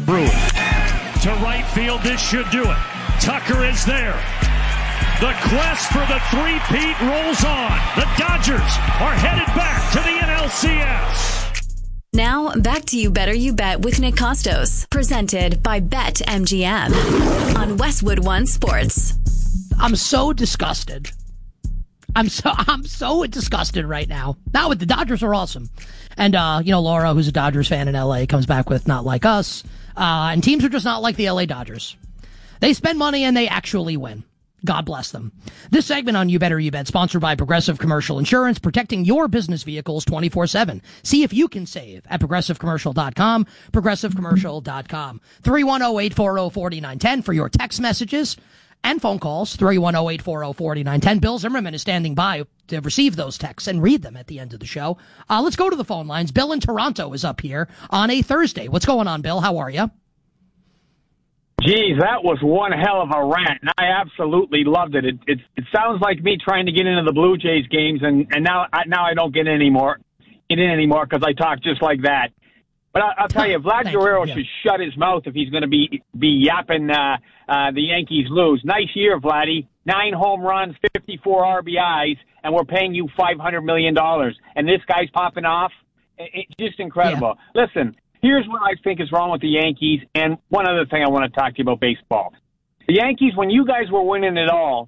Brewer. To right field, this should do it. Tucker is there. The quest for the three-peat rolls on. The Dodgers are headed back to the NLCS. Now, back to You Better You Bet with Nick Costos, presented by BetMGM on Westwood One Sports. I'm so disgusted. I'm so disgusted right now. Now, the Dodgers are awesome. And, Laura, who's a Dodgers fan in LA, comes back with not like us. And teams are just not like the LA Dodgers. They spend money and they actually win. God bless them. This segment on You Better You Bet, sponsored by Progressive Commercial Insurance, protecting your business vehicles 24/7. See if you can save at progressivecommercial.com, progressivecommercial.com. 310-840-4910 for your text messages and phone calls, 310-840-4910. Bill Zimmerman is standing by to receive those texts and read them at the end of the show. Let's go to the phone lines. Bill in Toronto is up here on a Thursday. What's going on, Bill? How are you? Geez, that was one hell of a rant, and I absolutely loved it. It sounds like me trying to get into the Blue Jays games, and now I don't get in anymore because I talk just like that. But I'll tell you, Vlad Guerrero should shut his mouth if he's going to be yapping the Yankees lose. Nice year, Vladdy. 9 home runs, 54 RBIs, and we're paying you $500 million. And this guy's popping off. It's just incredible. Yeah. Listen. Here's what I think is wrong with the Yankees, and one other thing I want to talk to you about baseball. The Yankees, when you guys were winning it all,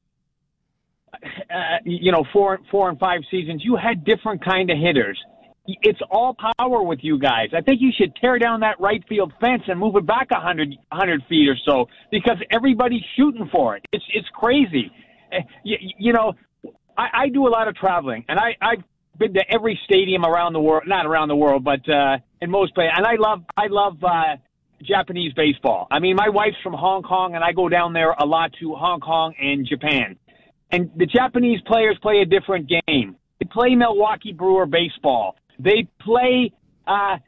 4 and 5 seasons, you had different kind of hitters. It's all power with you guys. I think you should tear down that right field fence and move it back 100 feet or so because everybody's shooting for it. It's crazy. I do a lot of traveling, and I've been to every stadium around the world, not around the world, but in most places. And I love Japanese baseball. I mean, my wife's from Hong Kong, and I go down there a lot to Hong Kong and Japan. And the Japanese players play a different game. They play Milwaukee Brewer baseball. They play, I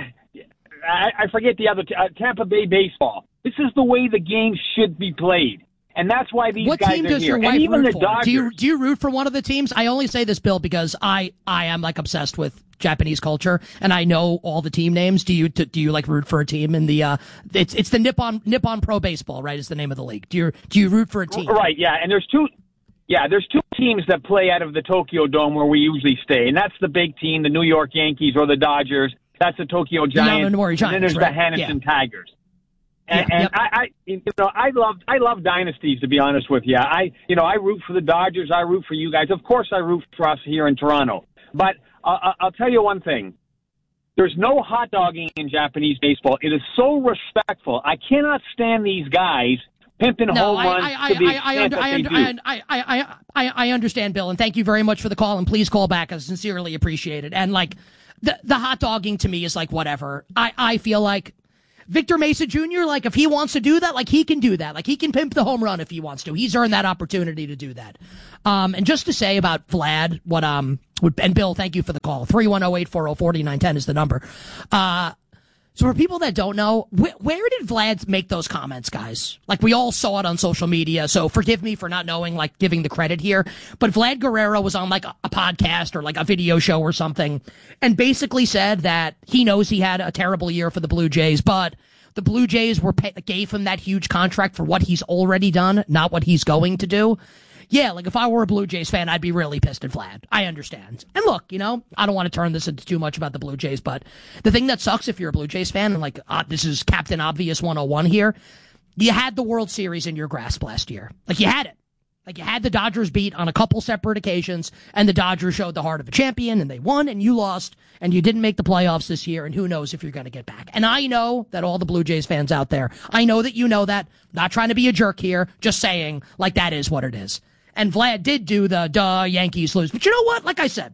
forget the other, Tampa Bay baseball. This is the way the game should be played. And that's why these guys are here. What team does your wife root for? Do you root for one of the teams? I only say this, Bill, because I am like obsessed with Japanese culture and I know all the team names. Do you like root for a team in the it's the Nippon Pro Baseball, right? Is the name of the league. Do you root for a team? Right, yeah. And there's two teams that play out of the Tokyo Dome where we usually stay. And that's the big team, the New York Yankees or the Dodgers. That's the Tokyo Giants. Giants, and then there's right? the Hanneston Tigers. And I love dynasties, to be honest with you. I root for the Dodgers. I root for you guys. Of course, I root for us here in Toronto. But I'll tell you one thing. There's no hot dogging in Japanese baseball. It is so respectful. I cannot stand these guys pimping home runs to the extent that they do. I understand, Bill, and thank you very much for the call. And please call back. I sincerely appreciate it. And like the hot dogging to me is like whatever. I feel like Victor Mesa Jr., like, if he wants to do that, like, he can do that. Like, he can pimp the home run if he wants to. He's earned that opportunity to do that. And just to say about Vlad, and Bill, thank you for the call. 310-840-4910 is the number. So for people that don't know, where did Vlad make those comments, guys? Like, we all saw it on social media, so forgive me for not knowing, like, giving the credit here. But Vlad Guerrero was on, like, a podcast or, like, a video show or something and basically said that he knows he had a terrible year for the Blue Jays, but the Blue Jays gave him that huge contract for what he's already done, not what he's going to do. Yeah, like if I were a Blue Jays fan, I'd be really pissed at Vlad. I understand. And look, I don't want to turn this into too much about the Blue Jays, but the thing that sucks if you're a Blue Jays fan, and like this is Captain Obvious 101 here, you had the World Series in your grasp last year. Like you had it. Like you had the Dodgers beat on a couple separate occasions, and the Dodgers showed the heart of a champion, and they won, and you lost, and you didn't make the playoffs this year, and who knows if you're going to get back. And I know that all the Blue Jays fans out there, I know that you know that. Not trying to be a jerk here, just saying, like, that is what it is. And Vlad did do the Yankees lose. But you know what? Like I said,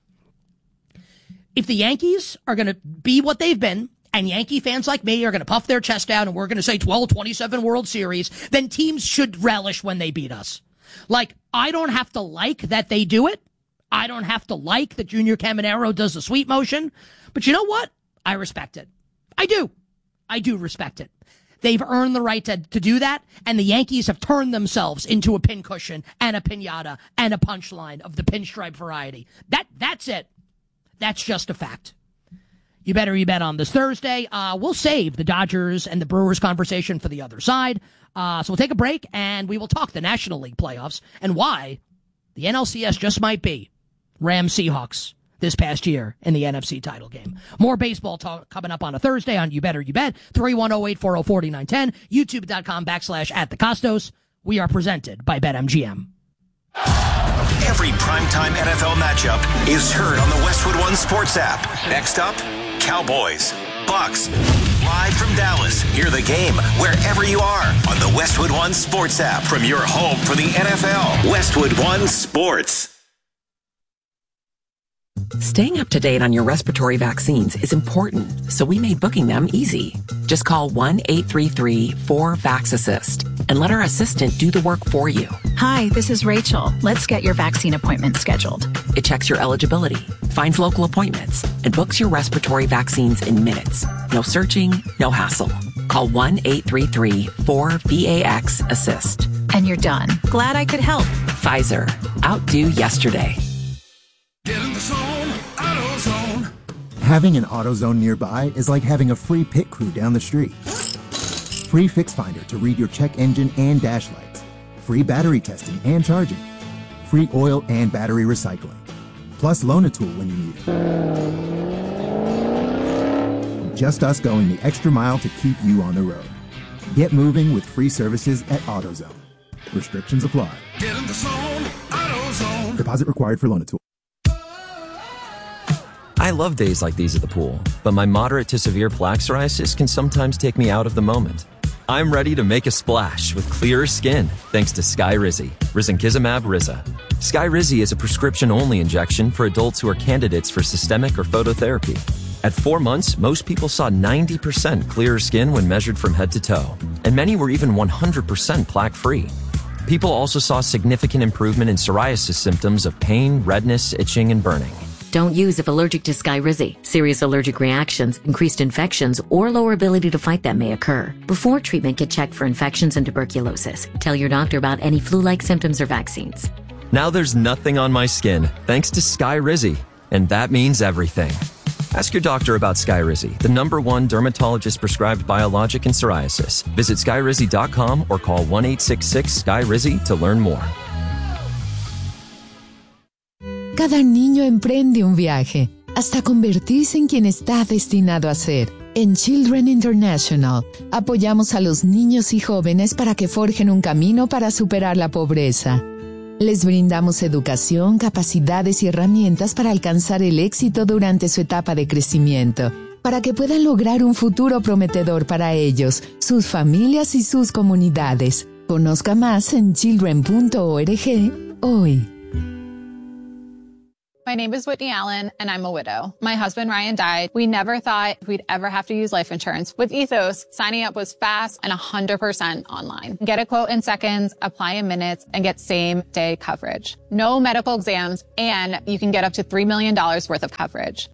if the Yankees are going to be what they've been, and Yankee fans like me are going to puff their chest out, and we're going to say 27 World Series, then teams should relish when they beat us. Like, I don't have to like that they do it. I don't have to like that Junior Caminero does the sweep motion. But you know what? I respect it. I do. I do respect it. They've earned the right to do that, and the Yankees have turned themselves into a pincushion and a piñata and a punchline of the pinstripe variety. That's it. That's just a fact. You Better You Bet on this Thursday. We'll save the Dodgers and the Brewers conversation for the other side. So we'll take a break, and we will talk the National League playoffs and why the NLCS just might be Rams Seahawks this past year in the NFC title game. More baseball talk coming up on a Thursday on You Better You Bet. 310-840-4910. YouTube.com/@thecostos. We are presented by BetMGM. Every primetime NFL matchup is heard on the Westwood One Sports app. Next up, Cowboys, Bucks. Live from Dallas, hear the game wherever you are on the Westwood One Sports app from your home for the NFL. Westwood One Sports. Staying up to date on your respiratory vaccines is important, so we made booking them easy. Just call 1-833-4-VAX-ASSIST and let our assistant do the work for you. Hi, this is Rachel. Let's get your vaccine appointment scheduled. It checks your eligibility, finds local appointments, and books your respiratory vaccines in minutes. No searching, no hassle. Call 1-833-4-VAX-ASSIST. And you're done. Glad I could help. Pfizer. Outdo yesterday. Get in the zone, AutoZone. Having an AutoZone nearby is like having a free pit crew down the street. Free Fix Finder to read your check engine and dash lights. Free battery testing and charging. Free oil and battery recycling. Plus loan a tool when you need it. Just us going the extra mile to keep you on the road. Get moving with free services at AutoZone. Restrictions apply. Get in the zone, AutoZone. Deposit required for loan a tool. I love days like these at the pool, but my moderate to severe plaque psoriasis can sometimes take me out of the moment. I'm ready to make a splash with clearer skin thanks to Skyrizi, risankizumab Riza. Skyrizi is a prescription-only injection for adults who are candidates for systemic or phototherapy. At 4 months, most people saw 90% clearer skin when measured from head to toe, and many were even 100% plaque-free. People also saw significant improvement in psoriasis symptoms of pain, redness, itching, and burning. Don't use if allergic to Skyrizi. Serious allergic reactions, increased infections, or lower ability to fight them may occur. Before treatment, get checked for infections and tuberculosis. Tell your doctor about any flu-like symptoms or vaccines. Now there's nothing on my skin thanks to Skyrizi, and that means everything. Ask your doctor about Skyrizi, the #1 dermatologist-prescribed biologic in psoriasis. Visit Skyrizi.com or call 1-866-SKYRIZI to learn more. Cada niño emprende un viaje hasta convertirse en quien está destinado a ser. En Children International, apoyamos a los niños y jóvenes para que forjen un camino para superar la pobreza. Les brindamos educación, capacidades y herramientas para alcanzar el éxito durante su etapa de crecimiento, para que puedan lograr un futuro prometedor para ellos, sus familias y sus comunidades. Conozca más en children.org hoy. My name is Whitney Allen, and I'm a widow. My husband, Ryan, died. We never thought we'd ever have to use life insurance. With Ethos, signing up was fast and 100% online. Get a quote in seconds, apply in minutes, and get same-day coverage. No medical exams, and you can get up to $3 million worth of coverage.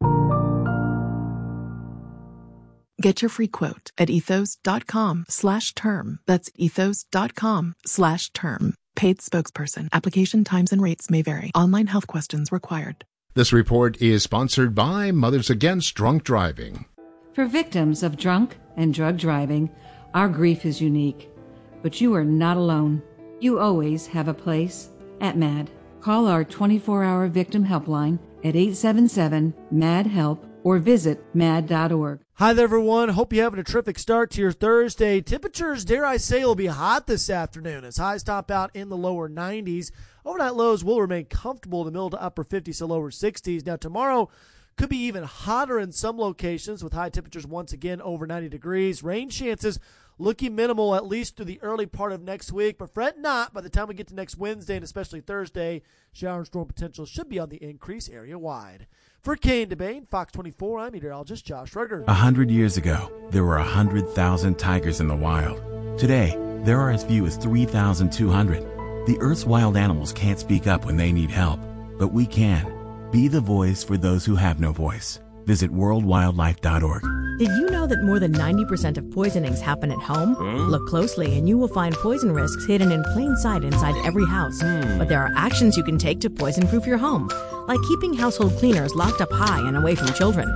Get your free quote at ethos.com/term. That's ethos.com/term. Paid spokesperson. Application times and rates may vary. Online health questions required. This report is sponsored by Mothers Against Drunk Driving. For victims of drunk and drug driving, our grief is unique. But you are not alone. You always have a place at MAD. Call our 24-hour victim helpline at 877-MAD-HELP or visit mad.org. Hi there, everyone. Hope you're having a terrific start to your Thursday. Temperatures, dare I say, will be hot this afternoon as highs top out in the lower 90s. Overnight lows will remain comfortable in the middle to upper 50s to lower 60s. Now, tomorrow could be even hotter in some locations with high temperatures once again over 90 degrees. Rain chances looking minimal at least through the early part of next week, but fret not. By the time we get to next Wednesday and especially Thursday, shower and storm potential should be on the increase area-wide. For Kane DeBane, Fox 24, I'm meteorologist Josh Ruger. 100 years ago, there were 100,000 tigers in the wild. Today, there are as few as 3,200. The Earth's wild animals can't speak up when they need help, but we can. Be the voice for those who have no voice. Visit worldwildlife.org. Did you know that more than 90% of poisonings happen at home? Look closely and you will find poison risks hidden in plain sight inside every house. But there are actions you can take to poison-proof your home, like keeping household cleaners locked up high and away from children.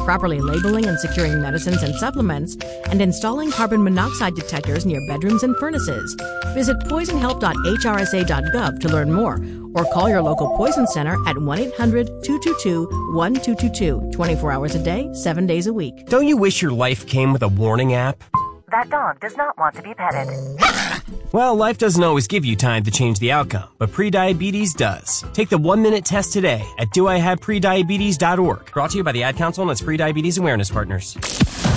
properly labeling and securing medicines and supplements, and installing carbon monoxide detectors near bedrooms and furnaces. Visit poisonhelp.hrsa.gov to learn more, or call your local poison center at 1-800-222-1222, 24 hours a day, 7 days a week. Don't you wish your life came with a warning app? That dog does not want to be petted. Well, life doesn't always give you time to change the outcome, but prediabetes does. Take the 1-minute test today at doihaveprediabetes.org. Brought to you by the Ad Council and its Prediabetes Awareness Partners.